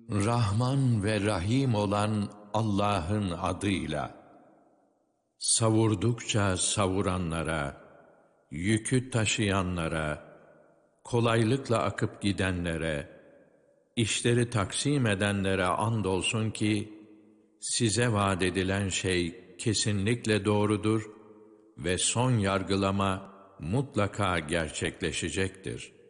Rahman ve Rahim olan Allah'ın adıyla. Savurdukça savuranlara, yükü taşıyanlara, kolaylıkla akıp gidenlere, işleri taksim edenlere andolsun ki, size vaat edilen şey kesinlikle doğrudur ve son yargılama mutlaka gerçekleşecektir.